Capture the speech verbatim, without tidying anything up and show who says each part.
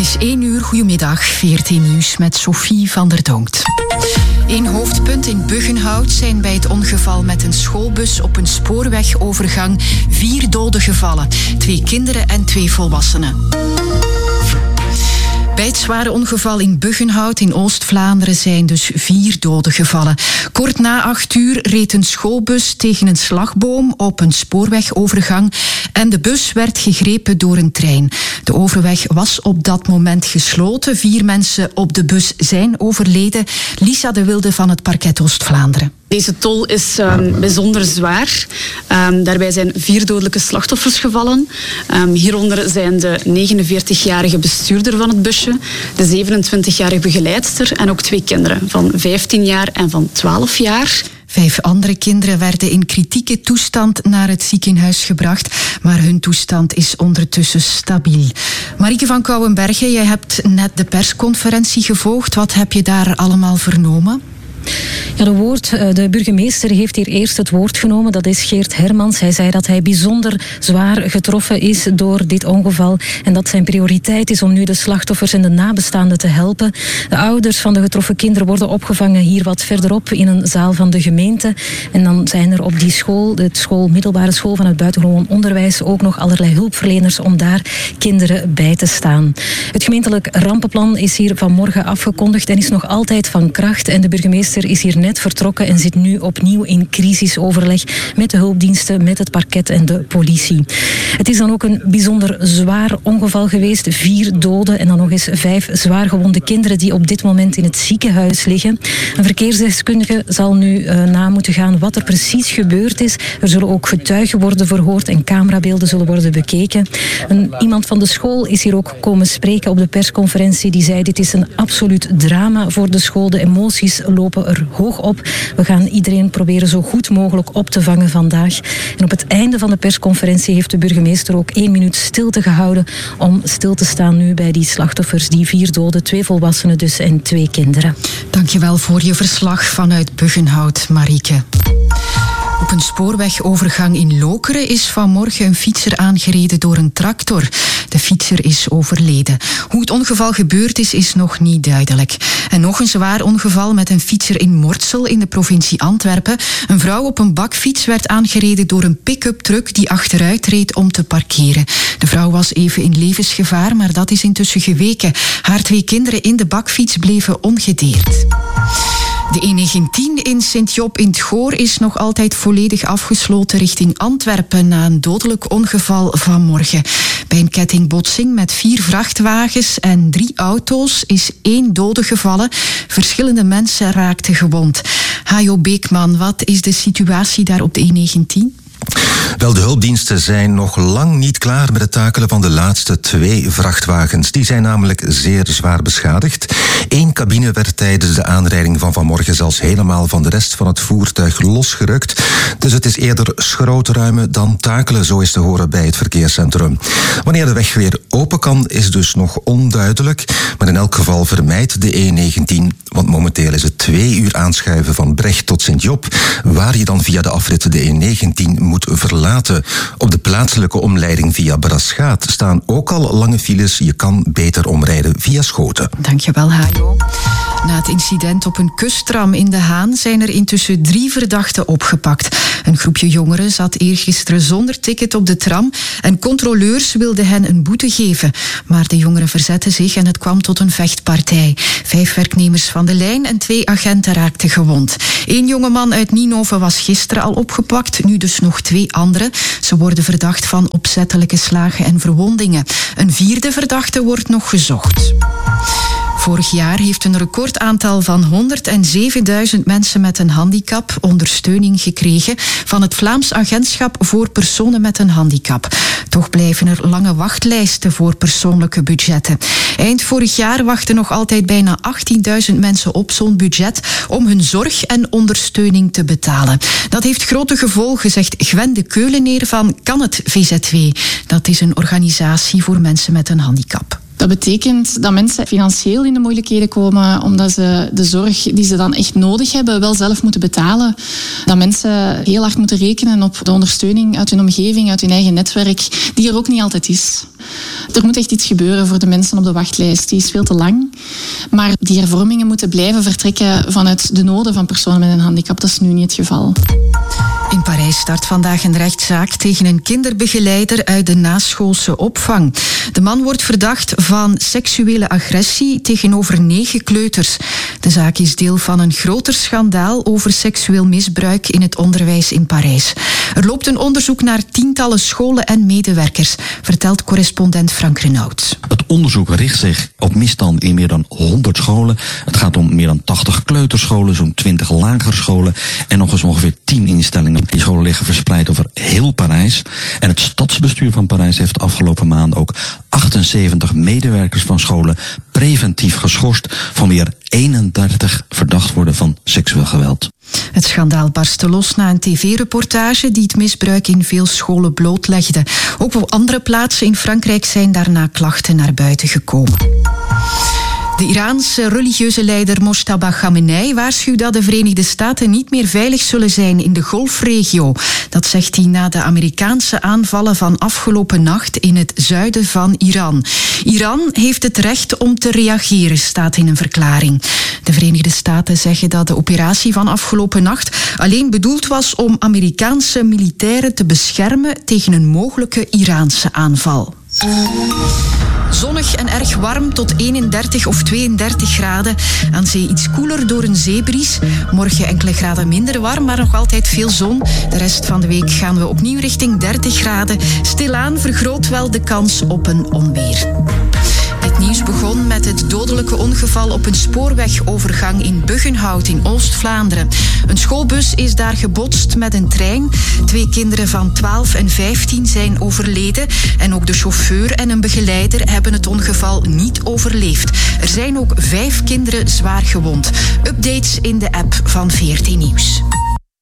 Speaker 1: is één uur, goedemiddag, V R T Nieuws met Sophie van der Donkt. Eén hoofdpunt in Buggenhout zijn bij het ongeval met een schoolbus op een spoorwegovergang vier doden gevallen. Twee kinderen en twee volwassenen. Bij het zware ongeval in Buggenhout in Oost-Vlaanderen zijn dus vier doden gevallen. Kort na acht uur reed een schoolbus tegen een slagboom op een spoorwegovergang en de bus werd gegrepen door een trein. De overweg was op dat moment gesloten. Vier mensen op de bus zijn overleden. Lisa de Wilde van het Parket Oost-Vlaanderen.
Speaker 2: Deze tol is um, bijzonder zwaar. Um, daarbij zijn vier dodelijke slachtoffers gevallen. Um, hieronder zijn de negenenveertigjarige bestuurder van het busje, de zevenentwintigjarige begeleidster en ook twee kinderen van vijftien jaar en van twaalf jaar.
Speaker 1: Vijf andere kinderen werden in kritieke toestand naar het ziekenhuis gebracht, maar hun toestand is ondertussen stabiel. Marieke van Kouwenbergen, jij hebt net de persconferentie gevolgd. Wat heb je daar allemaal vernomen?
Speaker 3: Ja, de, woord, de burgemeester heeft hier eerst het woord genomen. Dat is Geert Hermans. Hij zei dat hij bijzonder zwaar getroffen is door dit ongeval en dat zijn prioriteit is om nu de slachtoffers en de nabestaanden te helpen. De ouders van de getroffen kinderen worden opgevangen hier wat verderop in een zaal van de gemeente. En dan zijn er op die school, de school, middelbare school van het buitengewoon onderwijs, ook nog allerlei hulpverleners om daar kinderen bij te staan. Het gemeentelijk rampenplan is hier vanmorgen afgekondigd en is nog altijd van kracht. En de burgemeester is hier net vertrokken en zit nu opnieuw in crisisoverleg met de hulpdiensten, met het parket en de politie. Het is dan ook een bijzonder zwaar ongeval geweest. Vier doden en dan nog eens vijf zwaargewonde kinderen die op dit moment in het ziekenhuis liggen. Een verkeersdeskundige zal nu uh, na moeten gaan wat er precies gebeurd is. Er zullen ook getuigen worden verhoord en camerabeelden zullen worden bekeken. En iemand van de school is hier ook komen spreken op de persconferentie. Die zei: dit is een absoluut drama voor de school. De emoties lopen er hoog op. We gaan iedereen proberen zo goed mogelijk op te vangen vandaag. En op het einde van de persconferentie heeft de burgemeester ook één minuut stilte gehouden om stil te staan nu bij die slachtoffers, die vier doden, twee volwassenen dus en twee kinderen.
Speaker 1: Dankjewel voor je verslag vanuit Buggenhout, Marieke. Op een spoorwegovergang in Lokeren is vanmorgen een fietser aangereden door een tractor. De fietser is overleden. Hoe het ongeval gebeurd is, is nog niet duidelijk. En nog een zwaar ongeval met een fietser in Mortsel in de provincie Antwerpen. Een vrouw op een bakfiets werd aangereden door een pick-up truck die achteruit reed om te parkeren. De vrouw was even in levensgevaar, maar dat is intussen geweken. Haar twee kinderen in de bakfiets bleven ongedeerd. De E negentien in Sint-Job in het Goor is nog altijd volledig afgesloten richting Antwerpen na een dodelijk ongeval vanmorgen. Bij een kettingbotsing met vier vrachtwagens en drie auto's is één dode gevallen. Verschillende mensen raakten gewond. Hajo Beekman, wat is de situatie daar op de E negentien?
Speaker 4: Wel, de hulpdiensten zijn nog lang niet klaar met het takelen van de laatste twee vrachtwagens. Die zijn namelijk zeer zwaar beschadigd. Eén cabine werd tijdens de aanrijding van vanmorgen zelfs helemaal van de rest van het voertuig losgerukt. Dus het is eerder schrootruimen dan takelen, zo is te horen bij het verkeerscentrum. Wanneer de weg weer open kan, is dus nog onduidelijk. Maar in elk geval vermijdt de E negentien, want momenteel is het twee uur aanschuiven van Brecht tot Sint-Job, waar je dan via de afrit de E negentien moet verlaten. Op de plaatselijke omleiding via Braschaat staan ook al lange files. Je kan beter omrijden via Schoten.
Speaker 1: Dankjewel, Hajo. Na het incident op een kusttram in De Haan zijn er intussen drie verdachten opgepakt. Een groepje jongeren zat eergisteren zonder ticket op de tram en controleurs wilden hen een boete geven. Maar de jongeren verzetten zich en het kwam tot een vechtpartij. Vijf werknemers van de lijn en twee agenten raakten gewond. Eén jongeman uit Ninove was gisteren al opgepakt, nu dus nog twee anderen. Ze worden verdacht van opzettelijke slagen en verwondingen. Een vierde verdachte wordt nog gezocht. Vorig jaar heeft een recordaantal van honderdzevenduizend mensen met een handicap ondersteuning gekregen van het Vlaams Agentschap voor Personen met een Handicap. Toch blijven er lange wachtlijsten voor persoonlijke budgetten. Eind vorig jaar wachten nog altijd bijna achttienduizend mensen op zo'n budget om hun zorg en ondersteuning te betalen. Dat heeft grote gevolgen, zegt Gwen de Keuleneer van Kan het V Z W. Dat is een organisatie voor mensen met een handicap.
Speaker 5: Dat betekent dat mensen financieel in de moeilijkheden komen omdat ze de zorg die ze dan echt nodig hebben wel zelf moeten betalen. Dat mensen heel hard moeten rekenen op de ondersteuning uit hun omgeving, uit hun eigen netwerk, die er ook niet altijd is. Er moet echt iets gebeuren voor de mensen op de wachtlijst. Die is veel te lang. Maar die hervormingen moeten blijven vertrekken vanuit de noden van personen met een handicap. Dat is nu niet het geval.
Speaker 1: In Parijs start vandaag een rechtszaak tegen een kinderbegeleider uit de naschoolse opvang. De man wordt verdacht van seksuele agressie tegenover negen kleuters. De zaak is deel van een groter schandaal over seksueel misbruik in het onderwijs in Parijs. Er loopt een onderzoek naar tientallen scholen en medewerkers, vertelt correspondent Frank Renaud.
Speaker 6: Het onderzoek richt zich op misstanden in meer dan honderd scholen. Het gaat om meer dan tachtig kleuterscholen, zo'n twintig lagere scholen en nog eens ongeveer tien instellingen. Die scholen liggen verspreid over heel Parijs. En het stadsbestuur van Parijs heeft de afgelopen maanden ook achtenzeventig medewerkers van scholen preventief geschorst van weer eenendertig verdacht worden van seksueel geweld.
Speaker 1: Het schandaal barstte los na een tv-reportage die het misbruik in veel scholen blootlegde. Ook op andere plaatsen in Frankrijk zijn daarna klachten naar buiten gekomen. De Iraanse religieuze leider Mojtaba Khamenei waarschuwt dat de Verenigde Staten niet meer veilig zullen zijn in de Golfregio. Dat zegt hij na de Amerikaanse aanvallen van afgelopen nacht in het zuiden van Iran. Iran heeft het recht om te reageren, staat in een verklaring. De Verenigde Staten zeggen dat de operatie van afgelopen nacht alleen bedoeld was om Amerikaanse militairen te beschermen tegen een mogelijke Iraanse aanval. Zonnig en erg warm tot eenendertig of tweeëndertig graden. Aan zee iets koeler door een zeebries. Morgen enkele graden minder warm, maar nog altijd veel zon. De rest van de week gaan we opnieuw richting dertig graden. Stilaan vergroot wel de kans op een onweer. Dit nieuws begon met het dodelijke ongeval op een spoorwegovergang in Buggenhout in Oost-Vlaanderen. Een schoolbus is daar gebotst met een trein. Twee kinderen van twaalf en vijftien zijn overleden. En ook de chauffeur en een begeleider hebben het ongeval niet overleefd. Er zijn ook vijf kinderen zwaar gewond. Updates in de app van V R T Nieuws.